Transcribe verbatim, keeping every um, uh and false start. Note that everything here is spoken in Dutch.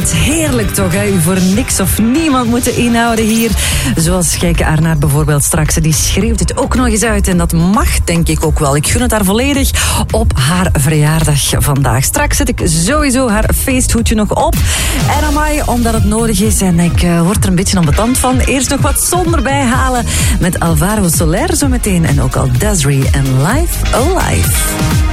het heerlijk toch, hè? U voor niks of niemand moeten inhouden hier. Zoals Gijke Arnaert bijvoorbeeld straks. Die schreeuwt het ook nog eens uit. En dat mag, denk ik ook wel. Ik gun het haar volledig op haar verjaardag vandaag. Straks zet ik sowieso haar feesthoedje nog op. En amai, omdat het nodig is. En ik uh, word er een beetje ambetant van. Eerst nog wat zon erbij halen. Met Alvaro Soler zo meteen. En ook al Desiree en Life Alive.